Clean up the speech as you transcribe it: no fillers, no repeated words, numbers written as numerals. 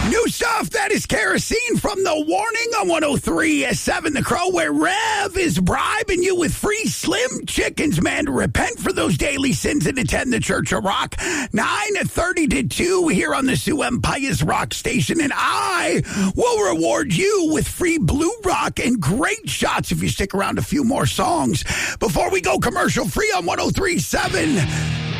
New stuff, that is Kerosene from The Warning on 103.7 The Crow, where Rev is bribing you with free Slim Chickens, man, to repent for those daily sins and attend the Church of Rock. 9:30 to 2 here on the Sioux Empire's Rock Station, and I will reward you with free Blue Rock and great shots if you stick around a few more songs. Before we go commercial free on 103.7